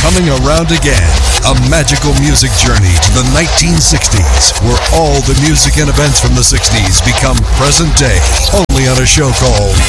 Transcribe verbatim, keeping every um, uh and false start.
coming around again. A magical music journey to the nineteen sixties, where all the music and events from the sixties become present day. Only on a show called